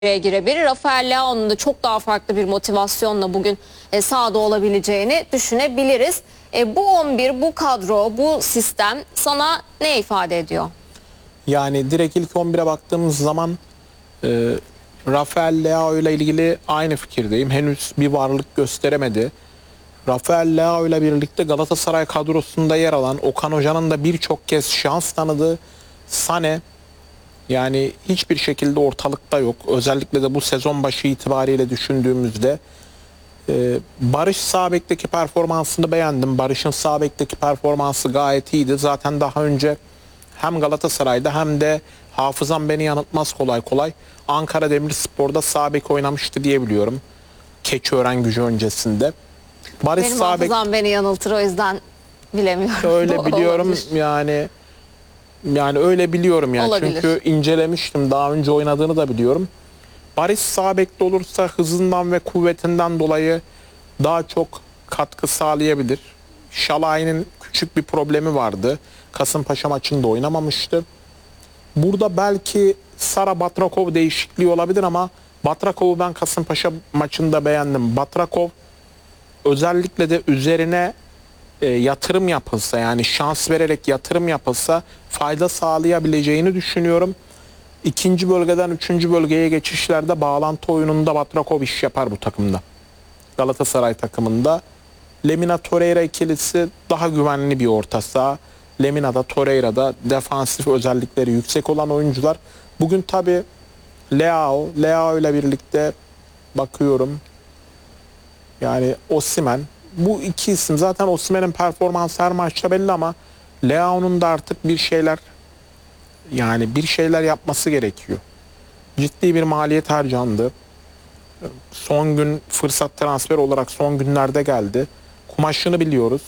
girebilir. Rafael Leao'nun da çok daha farklı bir motivasyonla bugün sahada olabileceğini düşünebiliriz. Bu 11, bu kadro, bu sistem sana ne ifade ediyor? Yani direkt ilk 11'e baktığımız zaman Rafael Leao ile ilgili aynı fikirdeyim. Henüz bir varlık gösteremedi. Rafael Leao ile birlikte Galatasaray kadrosunda yer alan Okan Hoca'nın da birçok kez şans tanıdığı Sané yani hiçbir şekilde ortalıkta yok. Özellikle de bu sezon başı itibariyle düşündüğümüzde Barış sağ bekteki performansını beğendim. Barış'ın sağ bekteki performansı gayet iyiydi. Zaten daha önce hem Galatasaray'da hem de hafızam beni yanıltmaz kolay kolay Ankara Demirspor'da sağ bek oynamıştı diye biliyorum. Keçiören Gücü öncesinde. Barış Benim sağ bek hafızam beni yanıltır, o yüzden bilemiyorum. öyle biliyorum Olabilir. yani öyle biliyorum yani. Olabilir. Çünkü incelemiştim, daha önce oynadığını da biliyorum. Barış sağ bekte olursa hızından ve kuvvetinden dolayı daha çok katkı sağlayabilir. Şalay'ın küçük bir problemi vardı. Kasımpaşa maçında oynamamıştı. Burada belki Sara Batrakov değişikliği olabilir ama Batrakov'u ben Kasımpaşa maçında beğendim. Batrakov özellikle de üzerine yatırım yapılsa, yani şans vererek yatırım yapılsa fayda sağlayabileceğini düşünüyorum. İkinci bölgeden üçüncü bölgeye geçişlerde bağlantı oyununda Batrakov iş yapar bu takımda. Galatasaray takımında. Lemina Torreira ikilisi daha güvenli bir orta saha. Lemina'da, Torreira'da defansif özellikleri yüksek olan oyuncular. Bugün tabi Leao ile birlikte bakıyorum. Yani Osimhen. Bu iki isim zaten, Osimhen'in performansı her maçta belli ama Leao'nun da artık bir şeyler yapması gerekiyor. Ciddi bir maliyet harcandı. Son gün fırsat transfer olarak son günlerde geldi. Kumaşını biliyoruz.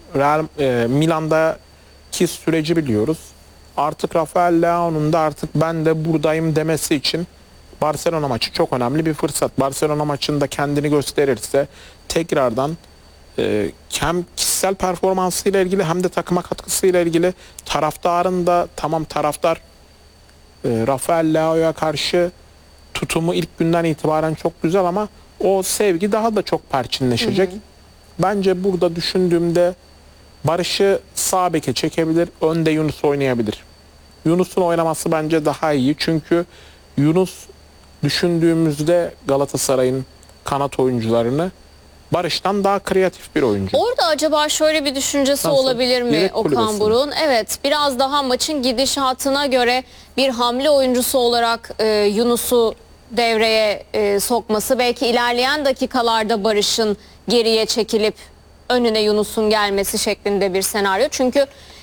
Milan'daki süreci biliyoruz. Artık Rafael Leao'nun da artık ben de buradayım demesi için Barcelona maçı çok önemli bir fırsat. Barcelona maçında kendini gösterirse tekrardan hem kişisel performansıyla ilgili hem de takıma katkısıyla ilgili taraftarın da, tamam taraftar Rafael Leao'ya karşı tutumu ilk günden itibaren çok güzel ama o sevgi daha da çok perçinleşecek. Bence burada düşündüğümde Barış'ı sağ beke çekebilir, önde Yunus oynayabilir. Yunus'un oynaması bence daha iyi çünkü Yunus düşündüğümüzde Galatasaray'ın kanat oyuncularını Barış'tan daha kreatif bir oyuncu. Orada acaba şöyle bir düşüncesi Nasıl? olabilir mi Yedek Okan kulübesi mi? Buruk'un? Evet, biraz daha maçın gidişatına göre bir hamle oyuncusu olarak Yunus'u devreye sokması, belki ilerleyen dakikalarda Barış'ın geriye çekilip önüne Yunus'un gelmesi şeklinde bir senaryo. Çünkü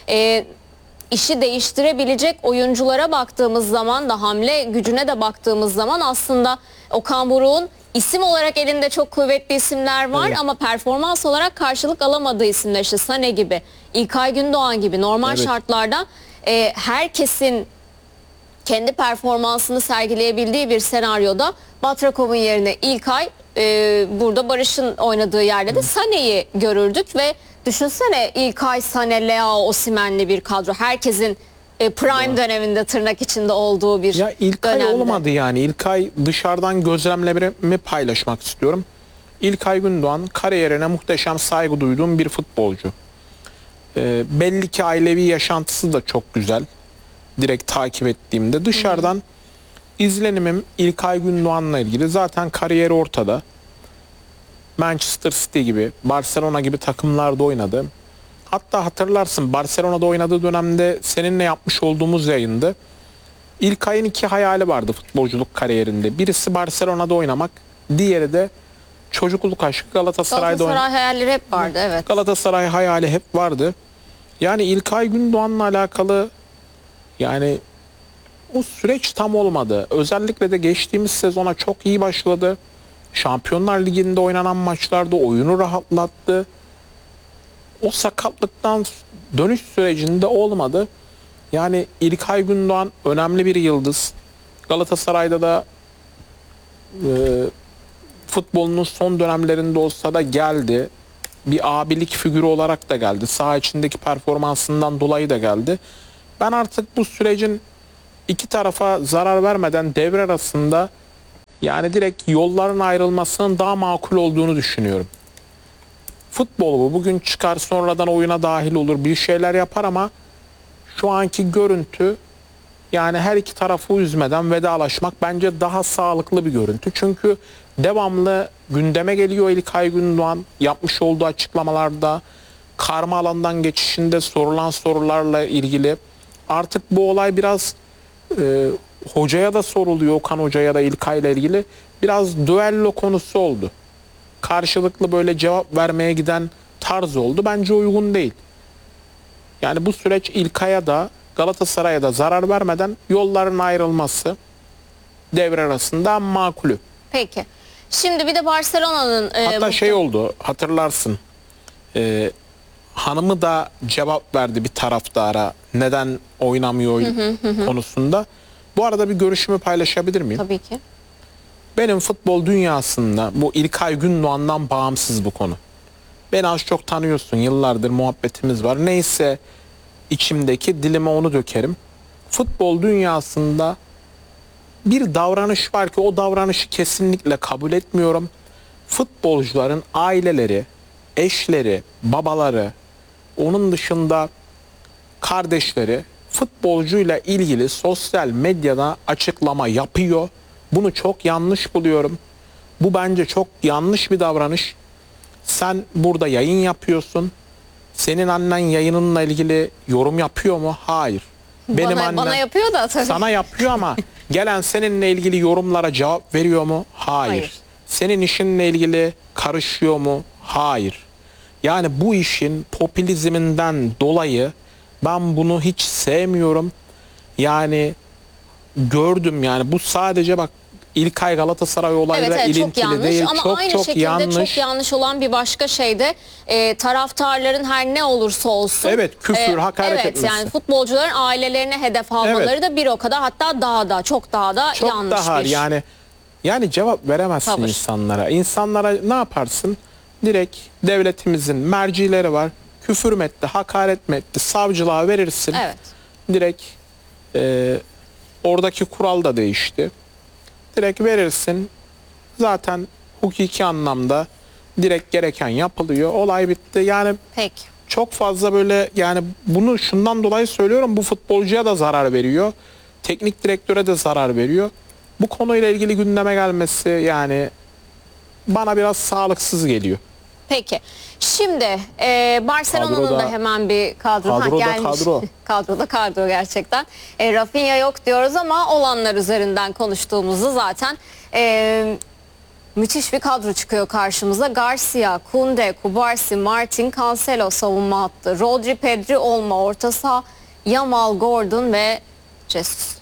işi değiştirebilecek oyunculara baktığımız zaman da, hamle gücüne de baktığımız zaman aslında Okan Buruk'un isim olarak elinde çok kuvvetli isimler var, evet, ama performans olarak karşılık alamadığı isimler, işte Sané gibi, İlkay Gündoğan gibi normal evet, şartlarda herkesin kendi performansını sergileyebildiği bir senaryoda Batrakov'un yerine İlkay, burada Barış'ın oynadığı yerde de Sané'yi görürdük ve düşünsene, İlkay, Sané, Leao, Osimhen'li bir kadro. Herkesin prime döneminde, tırnak içinde olduğu bir ya İlkay dönemde. olmadı yani. İlkay dışarıdan gözlemlerimi paylaşmak istiyorum. İlkay Gündoğan kariyerine muhteşem saygı duyduğum bir futbolcu. Belli ki ailevi yaşantısı da çok güzel. Direkt takip ettiğimde dışarıdan izlenimim İlkay Gündoğan'la ilgili. Zaten kariyeri ortada. Manchester City gibi, Barcelona gibi takımlarda oynadı. Hatta hatırlarsın, Barcelona'da oynadığı dönemde seninle yapmış olduğumuz yayındı. İlkay'ın iki hayali vardı futbolculuk kariyerinde. Birisi Barcelona'da oynamak, diğeri de çocukluk aşkı Galatasaray'da oynamak. Galatasaray hayalleri hep vardı, evet. Galatasaray hayali hep vardı. Yani İlkay Gündoğan'la alakalı yani o süreç tam olmadı. Özellikle de geçtiğimiz sezona çok iyi başladı. Şampiyonlar Ligi'nde oynanan maçlarda oyunu rahatlattı. O sakatlıktan dönüş sürecinde olmadı. Yani İlkay Gündoğan önemli bir yıldız. Galatasaray'da da futbolunun son dönemlerinde olsa da geldi. Bir abilik figürü olarak da geldi. Saha içindeki performansından dolayı da geldi. Ben artık bu sürecin iki tarafa zarar vermeden devre arasında Yani direkt yolların ayrılmasının daha makul olduğunu düşünüyorum. Futbol bu. Bugün çıkar sonradan oyuna dahil olur, bir şeyler yapar ama şu anki görüntü, yani her iki tarafı üzmeden vedalaşmak bence daha sağlıklı bir görüntü. Çünkü devamlı gündeme geliyor İlkay Gündoğan yapmış olduğu açıklamalarda, karma alandan geçişinde sorulan sorularla ilgili. Artık bu olay biraz hocaya da soruluyor, Okan Hoca'ya da İlkay'la ilgili. Biraz düello konusu oldu. Karşılıklı böyle cevap vermeye giden tarz oldu. Bence uygun değil. Yani bu süreç İlkay'a da Galatasaray'a da zarar vermeden yolların ayrılması devre arasında makulü. Peki. Şimdi bir de Barcelona'nın Hatta şey oldu, hatırlarsın. Hanımı da cevap verdi bir taraftara neden oynamıyor konusunda. Bu arada bir görüşümü paylaşabilir miyim? tabii ki. Benim futbol dünyasında bu İlkay Gündoğan'dan bağımsız bu konu. Beni az çok tanıyorsun, yıllardır muhabbetimiz var. Neyse içimdeki, dilime onu dökerim. Futbol dünyasında bir davranış var ki o davranışı kesinlikle kabul etmiyorum. Futbolcuların aileleri, eşleri, babaları, onun dışında kardeşleri futbolcuyla ilgili sosyal medyada açıklama yapıyor. Bunu çok yanlış buluyorum. Bu bence çok yanlış bir davranış. Sen burada yayın yapıyorsun. Senin annen yayınınla ilgili yorum yapıyor mu? Hayır. Benim annem Bana yapıyor da tabii. sana yapıyor ama gelen seninle ilgili yorumlara cevap veriyor mu? Hayır. Hayır. Senin işinle ilgili karışıyor mu? Hayır. Yani bu işin popülizminden dolayı ben bunu hiç sevmiyorum. Yani gördüm, yani bu sadece bak İlkay Galatasaray olayıyla Evet, çok ilintili yanlış değil. ama Çok aynı çok şekilde yanlış. çok yanlış olan bir başka şey de taraftarların her ne olursa olsun Evet, küfür, hakaret evet, etmesi. yani futbolcuların ailelerine hedef almaları Evet. da bir o kadar, hatta çok daha da Çok yanlış daha bir. yani cevap veremezsin Tavır. insanlara. İnsanlara ne yaparsın? Direkt devletimizin mercileri var. Küfür mü etti, hakaret mi etti? Savcılığa verirsin. Evet. Direkt oradaki kural da değişti. Direkt verirsin. Zaten hukuki anlamda direkt gereken yapılıyor. Olay bitti. Yani Peki. çok fazla böyle, yani bunu şundan dolayı söylüyorum, bu futbolcuya da zarar veriyor. Teknik direktöre de zarar veriyor. Bu konuyla ilgili gündeme gelmesi yani bana biraz sağlıksız geliyor. Peki. Şimdi Barcelona'nın Kadroda- da hemen bir Kadroda gelmiş. kadro. Kadroda kadro gerçekten. Rafinha yok diyoruz ama olanlar üzerinden konuştuğumuzu zaten müthiş bir kadro çıkıyor karşımıza. Garcia, Koundé, Cubarsí, Martin, Cancelo savunma hattı. Rodri, Pedri, Olmo orta saha. Yamal, Gordon ve Jesus.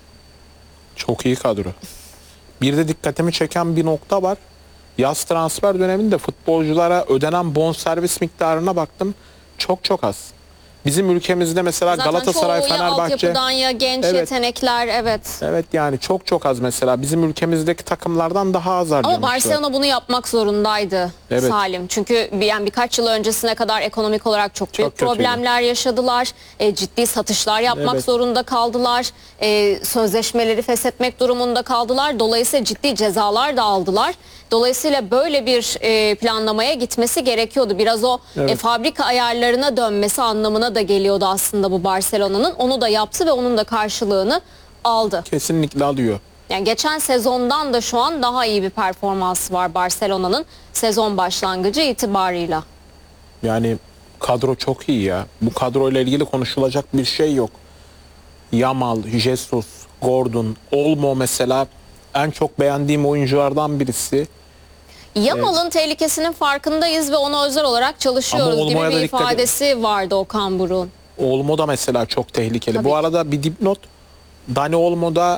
Çok iyi kadro. Bir de dikkatimi çeken bir nokta var. Yaz transfer döneminde futbolculara ödenen bonservis miktarına baktım. Çok çok az. Bizim ülkemizde mesela Zaten Galatasaray, çoğu ya Fenerbahçe. altyapıdan ya genç Evet. yetenekler, evet. Evet, yani çok çok az mesela. Bizim ülkemizdeki takımlardan daha az harcamışlar. Ama Barcelona bunu yapmak zorundaydı, Evet. Salim. Çünkü yani birkaç yıl öncesine kadar ekonomik olarak çok büyük kötüydü. problemler yaşadılar. Ciddi satışlar yapmak Evet. zorunda kaldılar. Sözleşmeleri feshetmek durumunda kaldılar. Dolayısıyla ciddi cezalar da aldılar. Dolayısıyla böyle bir planlamaya gitmesi gerekiyordu. Biraz o Evet. fabrika ayarlarına dönmesi anlamına da geliyordu aslında bu Barcelona'nın. Onu da yaptı ve onun da karşılığını aldı. Kesinlikle alıyor. Yani geçen sezondan da şu an daha iyi bir performansı var Barcelona'nın sezon başlangıcı itibarıyla. Yani kadro çok iyi ya. Bu kadroyla ilgili konuşulacak bir şey yok. Yamal, Jesus, Gordon, Olmo mesela en çok beğendiğim oyunculardan birisi. Yamal'ın tehlikesinin farkındayız ve ona özel olarak çalışıyoruz Ama gibi Olmo'ya da bir dikkat edin. ifadesi vardı Okan Buruk'un. Olmo da mesela çok tehlikeli. Tabii Bu ki. arada bir dipnot. Dani Olmo da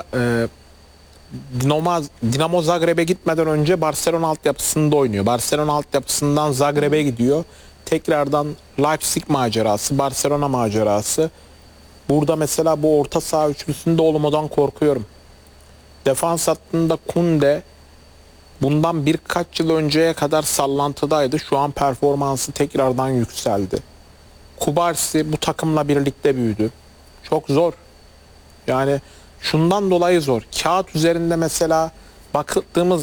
Dinamo Zagreb'e gitmeden önce Barcelona altyapısında oynuyor. Barcelona altyapısından Zagreb'e gidiyor. Tekrardan Leipzig macerası, Barcelona macerası. Burada mesela bu orta saha üçlüsünde Olmo'dan korkuyorum. Defans hattında Koundé bundan birkaç yıl önceye kadar sallantıdaydı. Şu an performansı tekrardan yükseldi. Cubarsí bu takımla birlikte büyüdü. Çok zor. Yani şundan dolayı zor. Kağıt üzerinde mesela baktığımız